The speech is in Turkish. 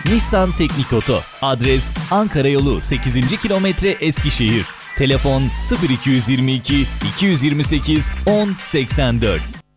Nissan Teknik Oto. Adres Ankara Yolu 8. kilometre Eskişehir. Telefon 0222 228 1084.